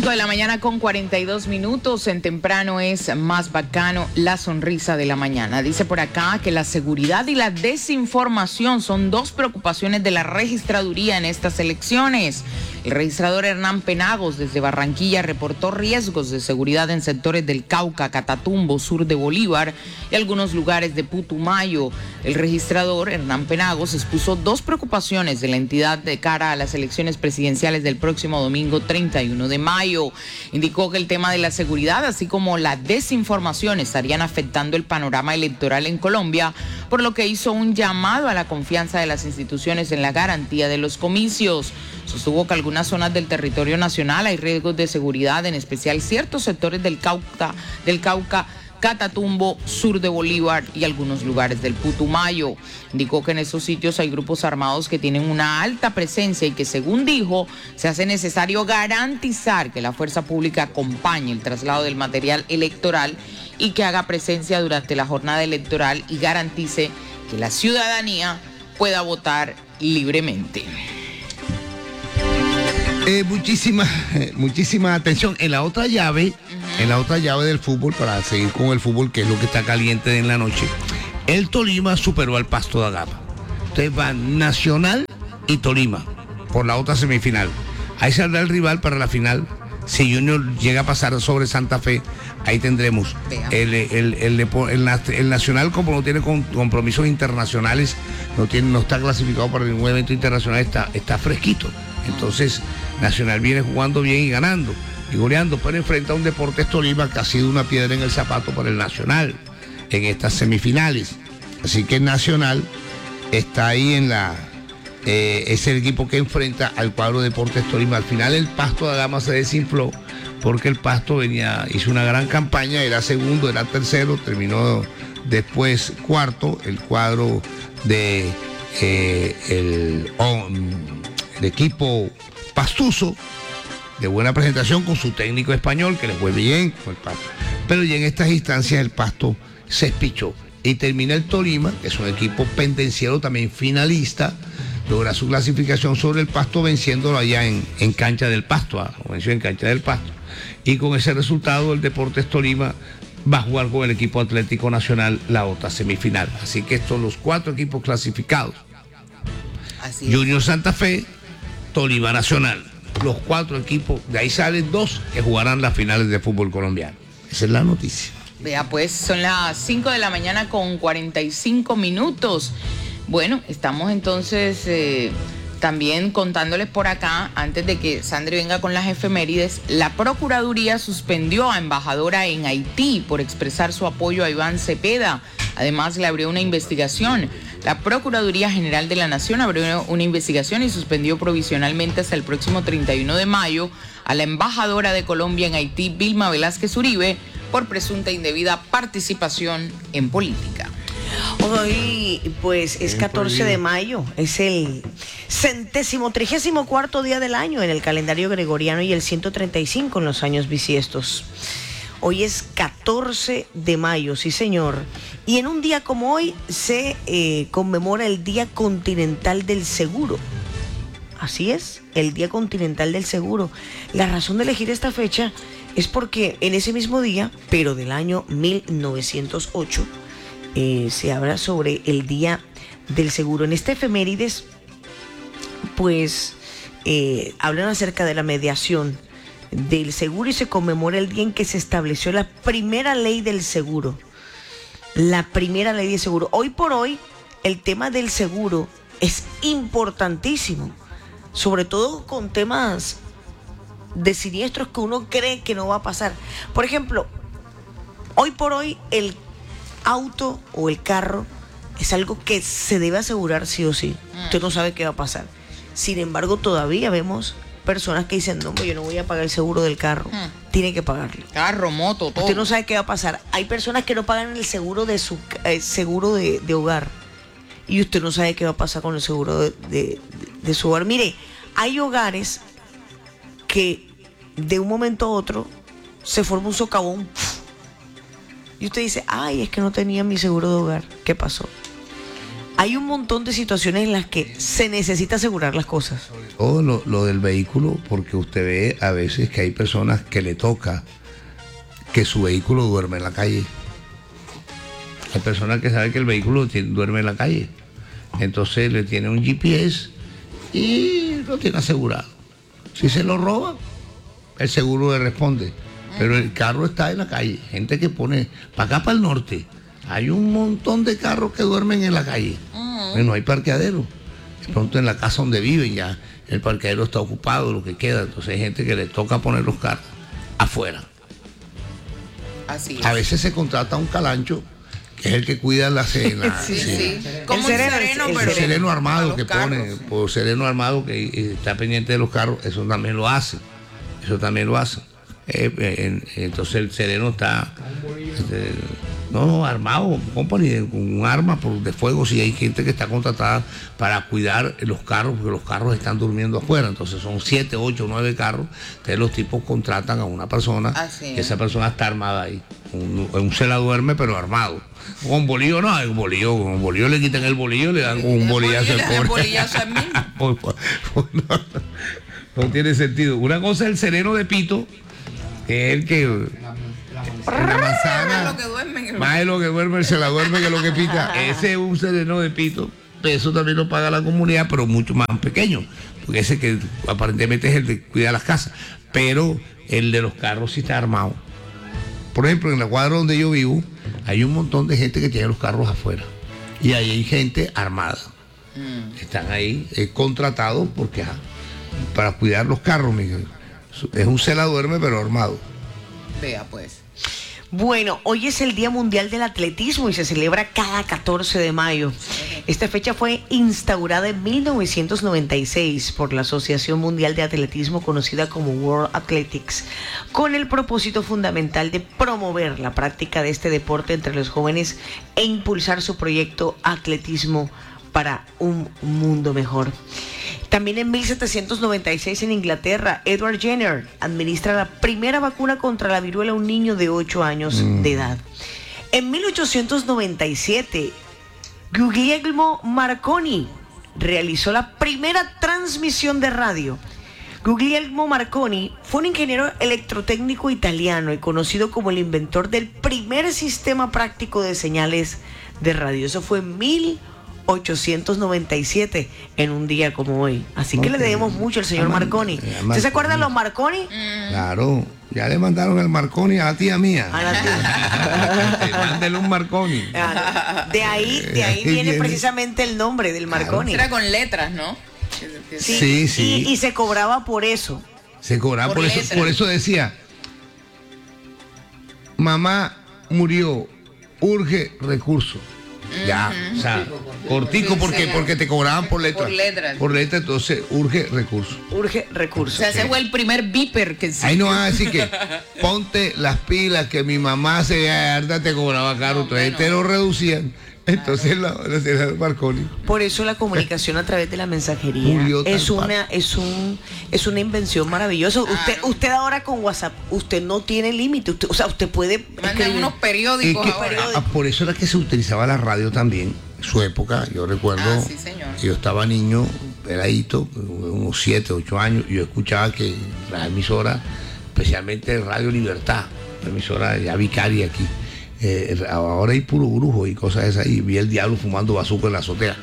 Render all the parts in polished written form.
5 de la mañana con 42 minutos. En temprano es más bacano la sonrisa de la mañana. Dice por acá que la seguridad y la desinformación son dos preocupaciones de la registraduría en estas elecciones. El registrador Hernán Penagos desde Barranquilla reportó riesgos de seguridad en sectores del Cauca, Catatumbo, sur de Bolívar y algunos lugares de Putumayo. El registrador Hernán Penagos expuso dos preocupaciones de la entidad de cara a las elecciones presidenciales del próximo domingo 31 de mayo. Indicó que el tema de la seguridad, así como la desinformación, estarían afectando el panorama electoral en Colombia, por lo que hizo un llamado a la confianza de las instituciones en la garantía de los comicios. Sostuvo que algunas zonas del territorio nacional hay riesgos de seguridad, en especial ciertos sectores del Cauca, Catatumbo, sur de Bolívar y algunos lugares del Putumayo. Indicó que en esos sitios hay grupos armados que tienen una alta presencia y que, según dijo, se hace necesario garantizar que la fuerza pública acompañe el traslado del material electoral y que haga presencia durante la jornada electoral y garantice que la ciudadanía pueda votar libremente. Muchísima atención. En la otra llave del fútbol, para seguir con el fútbol, que es lo que está caliente en la noche, el Tolima superó al Pasto da Gama. Entonces van Nacional y Tolima por la otra semifinal. Ahí saldrá el rival para la final. Si Junior llega a pasar sobre Santa Fe, ahí tendremos el Nacional, como no tiene compromisos internacionales, no está clasificado para ningún evento internacional, está fresquito. Entonces Nacional viene jugando bien y ganando y goleando, pero enfrenta a un Deportes Tolima que ha sido una piedra en el zapato para el Nacional en estas semifinales. Así que el Nacional está ahí es el equipo que enfrenta al cuadro Deportes Tolima. Al final el Pasto da Gama se desinfló porque el Pasto hizo una gran campaña, era segundo, era tercero, terminó después cuarto. El cuadro de el equipo pastuso, de buena presentación, con su técnico español que le fue bien con el Pasto, pero ya en estas instancias el Pasto se espichó y termina el Tolima, que es un equipo pendenciero también finalista, logra su clasificación sobre el Pasto venciéndolo allá en cancha del Pasto, venció en cancha del Pasto, y con ese resultado el Deportes Tolima va a jugar con el equipo Atlético Nacional la otra semifinal. Así que estos son los 4 equipos clasificados. Junior Santa Fe, Tolima Nacional, los 4 equipos, de ahí salen 2 que jugarán las finales de fútbol colombiano. Esa es la noticia. Vea, pues son las 5 de la mañana con 45 minutos. Bueno, estamos entonces también contándoles por acá, antes de que Sandri venga con las efemérides, la Procuraduría suspendió a embajadora en Haití por expresar su apoyo a Iván Cepeda. Además, le abrió una investigación. La Procuraduría General de la Nación abrió una investigación y suspendió provisionalmente hasta el próximo 31 de mayo a la embajadora de Colombia en Haití, Vilma Velázquez Uribe, por presunta indebida participación en política. Hoy, pues, es 14 de mayo, es el 134º día del año en el calendario gregoriano y el 135 en los años bisiestos. Hoy es 14 de mayo, sí señor. Y en un día como hoy se conmemora el Día Continental del Seguro. Así es, el Día Continental del Seguro. La razón de elegir esta fecha es porque en ese mismo día, pero del año 1908, se habla sobre el Día del Seguro. En este efemérides, pues, hablan acerca de la mediación del seguro y se conmemora el día en que se estableció la primera ley del seguro. La primera ley de seguro. Hoy por hoy, el tema del seguro es importantísimo, sobre todo con temas de siniestros que uno cree que no va a pasar. Por ejemplo, hoy por hoy el auto o el carro es algo que se debe asegurar sí o sí. Usted no sabe qué va a pasar. Sin embargo, todavía vemos personas que dicen, no, yo no voy a pagar el seguro del carro. Tiene que pagarlo. Carro, moto, todo. Usted no sabe qué va a pasar. Hay personas que no pagan el seguro de su seguro de hogar. Y usted no sabe qué va a pasar con el seguro de su hogar. Mire, hay hogares que de un momento a otro se forma un socavón. Y usted dice, ay, es que no tenía mi seguro de hogar. ¿Qué pasó? hay un montón de situaciones en las que se necesita asegurar las cosas. Todo lo del vehículo, porque usted ve a veces que hay personas que le toca que su vehículo duerme en la calle. Hay personas que saben que el vehículo duerme en la calle. Entonces le tiene un GPS y lo tiene asegurado. Si se lo roba, el seguro le responde. Pero el carro está en la calle. Gente que pone para acá, para el norte, hay un montón de carros que duermen en la calle. No hay parqueadero. De pronto en la casa donde viven ya el parqueadero está ocupado, lo que queda. Entonces hay gente que le toca poner los carros afuera. Así es. A veces se contrata un calancho, que es el que cuida la cena. Sí. Como El el sereno, sereno, el pero El sereno armado para que los pone, carros. por sereno armado que está pendiente de los carros, eso también lo hace. Entonces el sereno está armado, company, con un arma de fuego. Si hay gente que está contratada para cuidar los carros, porque los carros están durmiendo afuera, entonces son 7, 8, 9 carros. Entonces los tipos contratan a una persona, que esa persona está armada ahí. Un se la duerme pero armado. Con bolillo no, con bolillo le quitan el bolillo, le dan un bolillazo al pobre. No tiene sentido. Una cosa es el sereno de pito, que es el que en la manzana, más de lo que duerme, se la duerme que lo que pita. Ese es un sereno de pito. Eso también lo paga la comunidad, pero mucho más pequeño, porque ese que aparentemente es el de cuidar las casas. Pero el de los carros sí está armado. Por ejemplo, en la cuadra donde yo vivo, hay un montón de gente que tiene los carros afuera. Y ahí hay gente armada. Están ahí contratados porque para cuidar los carros, Miguel. Es un se la duerme, pero armado. Vea, pues. Bueno, hoy es el Día Mundial del Atletismo y se celebra cada 14 de mayo. Esta fecha fue instaurada en 1996 por la Asociación Mundial de Atletismo, conocida como World Athletics, con el propósito fundamental de promover la práctica de este deporte entre los jóvenes e impulsar su proyecto Atletismo para un mundo mejor. También en 1796 en Inglaterra, Edward Jenner administra la primera vacuna contra la viruela a un niño de 8 años de edad. En 1897, Guglielmo Marconi realizó la primera transmisión de radio. Guglielmo Marconi fue un ingeniero electrotécnico italiano y conocido como el inventor del primer sistema práctico de señales de radio. Eso fue en 1897, en un día como hoy. Así que le debemos mucho al señor Marconi. ¿Usted se acuerda de los Marconi? Claro, ya le mandaron el Marconi a la tía mía. A la tía. Mándele un Marconi. De ahí viene precisamente el nombre del Marconi. Era con letras, ¿no? Sí. Y se cobraba por eso. Se cobraba por eso. Por eso decía: mamá murió, urge recurso. Ya, o sea, cortico, porque te cobraban por letras. Por letras, entonces urge recurso. Urge recurso. O sea, ese fue el primer beeper que se... Ahí no van a decir que ponte las pilas, que mi mamá se harta, te cobraba caro, entonces te lo reducían. Entonces la Marconi. Por eso la comunicación a través de la mensajería es una invención maravillosa. Usted ahora con WhatsApp, usted no tiene límite. Usted puede mandar unos periódicos ahora. Por eso era que se utilizaba la radio también. En su época, yo recuerdo, sí, señor. Yo estaba niño, peladito, unos 7, 8 años, y yo escuchaba que la emisora, especialmente Radio Libertad, la emisora ya vicaria aquí, ahora hay puro brujo y cosas esas, y vi el diablo fumando bazuco en la azotea.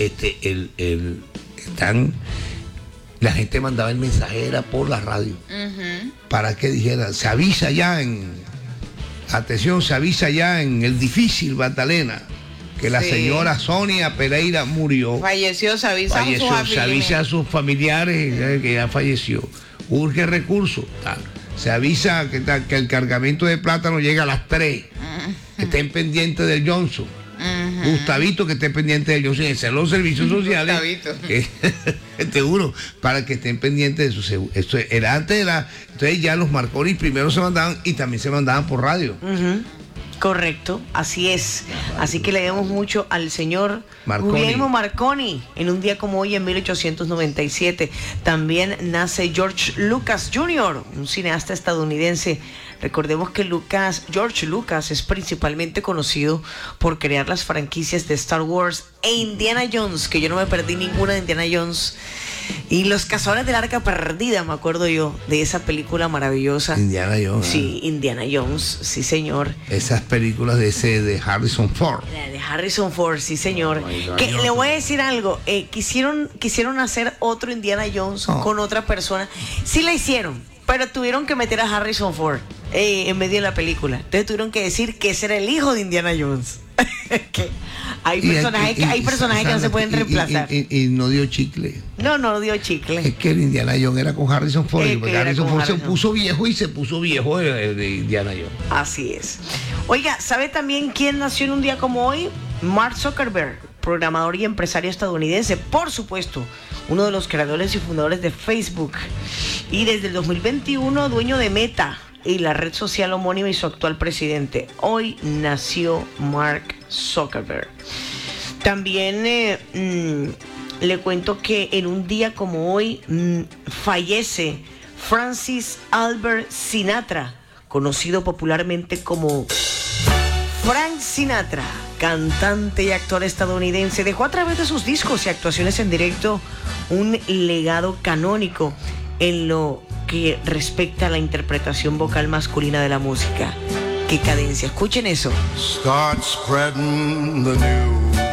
La gente mandaba el mensajera por la radio para que dijera, se avisa ya en el difícil Magdalena que la señora Sonia Pereira murió. Falleció, se avisa a sus familiares que ya falleció. Urge recursos. Se avisa que el cargamento de plátano llega a las 3. Que estén pendientes del Johnson. Gustavito, que esté pendiente del Johnson. Ese es los servicios sociales. Te juro, para que estén pendientes de su. Esto era antes de entonces ya los Marconi primero se mandaban y también se mandaban por radio. Correcto, así es. Así que le debemos mucho al señor Guglielmo Marconi en un día como hoy en 1897. También nace George Lucas Jr., un cineasta estadounidense. Recordemos que George Lucas es principalmente conocido por crear las franquicias de Star Wars e Indiana Jones, que yo no me perdí ninguna de Indiana Jones. Y Los Cazadores del Arca Perdida, me acuerdo yo, de esa película maravillosa. Indiana Jones. Sí, Indiana Jones, sí señor. Esas películas de Harrison Ford. De Harrison Ford, sí señor. Que le voy a decir algo, quisieron hacer otro Indiana Jones con otra persona. Sí la hicieron, pero tuvieron que meter a Harrison Ford en medio de la película. Entonces tuvieron que decir que ese era el hijo de Indiana Jones. Que hay personajes que no se pueden reemplazar. Y no dio chicle. No dio chicle. Es que el Indiana Jones era con Harrison Ford. Porque Harrison Ford se puso viejo de Indiana Jones. Así es. Oiga, ¿sabe también quién nació en un día como hoy? Mark Zuckerberg, programador y empresario estadounidense, por supuesto, uno de los creadores y fundadores de Facebook. Y desde el 2021, dueño de Meta y la red social homónima y su actual presidente. Hoy nació Mark Zuckerberg. También le cuento que en un día como hoy fallece Francis Albert Sinatra, conocido popularmente como Frank Sinatra, cantante y actor estadounidense. Dejó a través de sus discos y actuaciones en directo un legado canónico en lo que respecta a la interpretación vocal masculina de la música. ¡Qué cadencia! Escuchen eso. Start spreading the news.